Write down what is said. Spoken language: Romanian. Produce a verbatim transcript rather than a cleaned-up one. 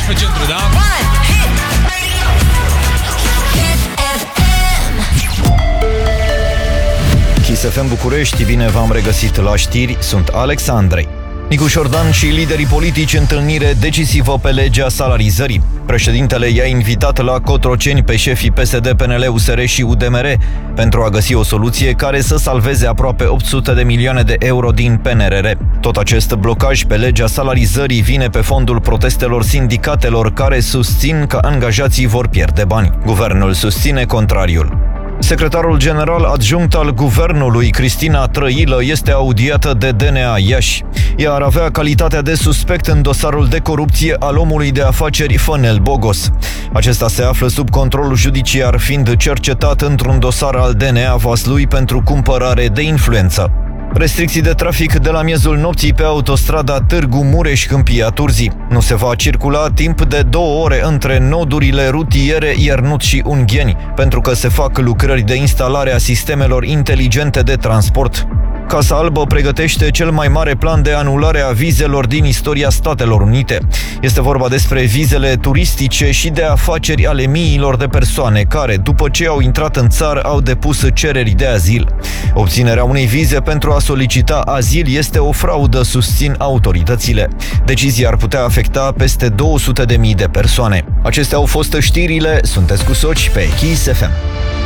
pe centru, da? Kiss F M București, bine v-am regăsit la știri, sunt Alex Andrei. Nicu Șordan și liderii politici, întâlnire decisivă pe legea salarizării. Președintele i-a invitat la Cotroceni pe șefii P S D, P N L, U S R și U D M R pentru a găsi o soluție care să salveze aproape opt sute de milioane de euro din P N R R. Tot acest blocaj pe legea salarizării vine pe fondul protestelor sindicatelor care susțin că angajații vor pierde bani. Guvernul susține contrariul. Secretarul general adjunct al guvernului, Cristina Trăilă, este audiată de D N A Iași. Ea ar avea calitatea de suspect în dosarul de corupție al omului de afaceri Fănel Bogos. Acesta se află sub control judiciar, fiind cercetat într-un dosar al D N A Vaslui pentru cumpărare de influență. Restricții de trafic de la miezul nopții pe autostrada Târgu Mureș-Câmpia Turzii. Nu se va circula timp de două ore între nodurile rutiere Iernut și Ungheni, pentru că se fac lucrări de instalare a sistemelor inteligente de transport. Casa Albă pregătește cel mai mare plan de anulare a vizelor din istoria Statelor Unite. Este vorba despre vizele turistice și de afaceri ale miilor de persoane care, după ce au intrat în țară, au depus cereri de azil. Obținerea unei vize pentru a solicita azil este o fraudă, susțin autoritățile. Decizia ar putea afecta peste două sute de mii de persoane. Acestea au fost știrile, sunteți cu Soci pe Kiss F M.